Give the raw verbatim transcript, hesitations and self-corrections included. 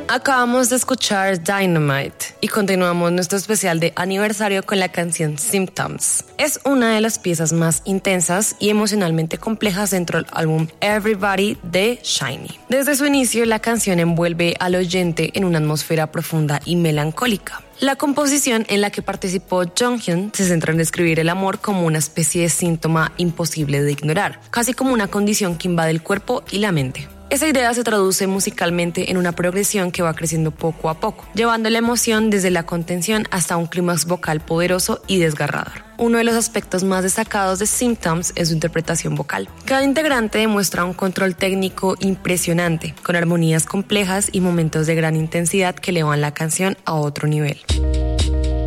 Acabamos de escuchar Dynamite y continuamos nuestro especial de aniversario con la canción Symptoms. Es una de las piezas más intensas y emocionalmente complejas dentro del álbum Everybody de SHINee. Desde su inicio, la canción envuelve al oyente en una atmósfera profunda y melancólica. La composición en la que participó Jonghyun se centra en describir el amor como una especie de síntoma imposible de ignorar, casi como una condición que invade el cuerpo y la mente. Esa idea se traduce musicalmente en una progresión que va creciendo poco a poco, llevando la emoción desde la contención hasta un clímax vocal poderoso y desgarrador. Uno de los aspectos más destacados de Symptoms es su interpretación vocal. Cada integrante demuestra un control técnico impresionante, con armonías complejas y momentos de gran intensidad que elevan la canción a otro nivel.